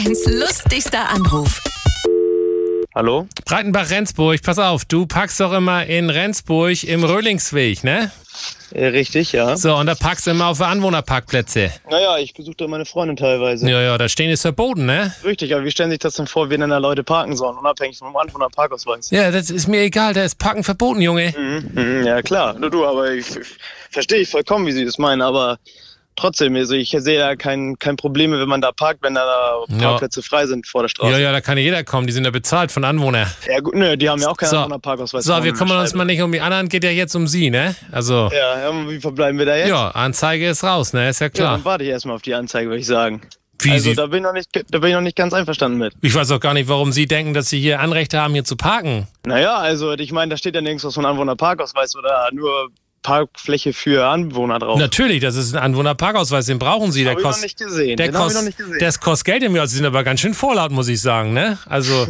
Lustigster Anruf. Hallo? Breitenbach-Rendsburg, pass auf, du parkst doch immer in Rendsburg im Röhlingsweg, ne? Richtig, ja. So, und da parkst du immer auf Anwohnerparkplätze. Naja, ich besuche da meine Freundin teilweise. Ja, da stehen ist verboten, ne? Richtig, aber wie stellen sich das denn vor, wie denn da Leute parken sollen, unabhängig vom Anwohnerparkausweis? Ja, das ist mir egal, da ist Parken verboten, Junge. Ja, klar. Du, aber ich verstehe ich vollkommen, wie Sie das meinen, aber trotzdem, also ich sehe da kein Problem, wenn man da parkt, wenn da Parkplätze frei sind vor der Straße. Ja, da kann ja jeder kommen, die sind ja bezahlt von Anwohnern. Ja gut, nö, die haben ja auch keinen Anwohnerparkausweis. So, wir kümmern uns mal nicht um die anderen, geht ja jetzt um Sie, ne? Also. Ja, wie verbleiben wir da jetzt? Ja, Anzeige ist raus, ne? Ist ja klar. Ja, dann warte ich erstmal auf die Anzeige, würde ich sagen. Wie also Sie? da bin ich noch nicht ganz einverstanden mit. Ich weiß auch gar nicht, warum Sie denken, dass Sie hier Anrechte haben, hier zu parken. Naja, also ich meine, da steht ja nirgends was von Anwohnerparkausweis oder nur Parkfläche für Anwohner drauf. Natürlich, das ist ein Anwohnerparkausweis, den brauchen Sie. Den habe ich noch nicht gesehen. Das kostet Geld im Jahr. Sie sind aber ganz schön vorlaut, muss ich sagen, ne? Also.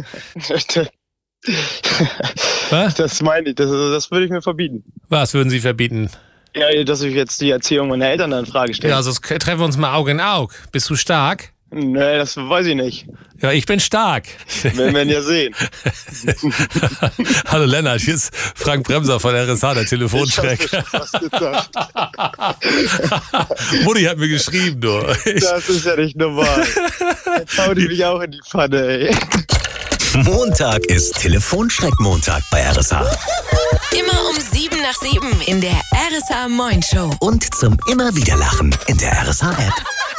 Das meine ich, das würde ich mir verbieten. Was würden Sie verbieten? Ja, dass ich jetzt die Erziehung meiner Eltern da in Frage stelle. Ja, also treffen wir uns mal Auge in Auge. Bist du stark? Nee, das weiß ich nicht. Ja, ich bin stark. Werden wir ja sehen. Hallo Lennart, hier ist Frank Bremser von RSH, der Telefonschreck. Mutti hat mir geschrieben, du. Das ist ja nicht normal. Jetzt haut die mich auch in die Pfanne, ey. Montag ist Telefonschreck-Montag bei RSH. Immer um 7:07 in der RSH Moin Show. Und zum Immer-Wieder-Lachen in der RSH-App.